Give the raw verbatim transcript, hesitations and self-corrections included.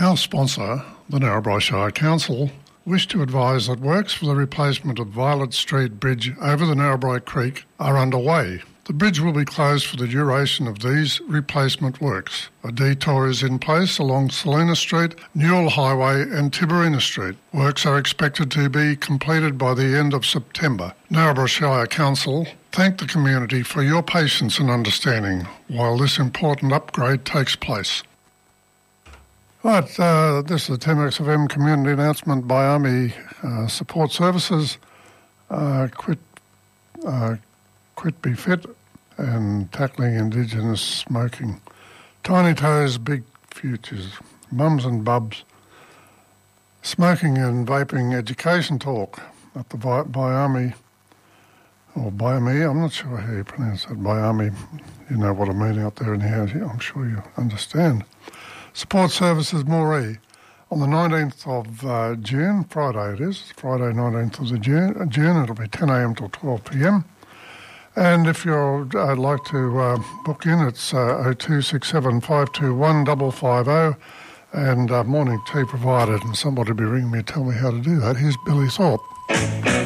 Our sponsor, the Narrabri Shire Council, wish to advise that works for the replacement of Violet Street Bridge over the Narrabri Creek are underway. The bridge will be closed for the duration of these replacement works. A detour is in place along Salina Street, Newell Highway and Tiberina Street. Works are expected to be completed by the end of September. Narrabri Shire Council thank the community for your patience and understanding while this important upgrade takes place. Right, uh, this is the ten X F M community announcement by Army uh, Support Services. Uh, quit, uh, quit Be Fit and tackling Indigenous smoking. Tiny Toes, Big Futures. Mums and Bubs. Smoking and vaping education talk at the Biami, or Biami, I'm not sure how you pronounce that, Biami. You know what I mean out there in the house, I'm sure you understand. Support Services Moree on the nineteenth of uh, June, Friday it is, Friday nineteenth of the June, June it'll be ten a m till twelve p m. And if you'd uh, like to uh, book in, it's uh, oh two six seven, five two one, five five zero and uh, morning tea provided, and somebody will be ringing me to tell me how to do that. Here's Billy Thorpe.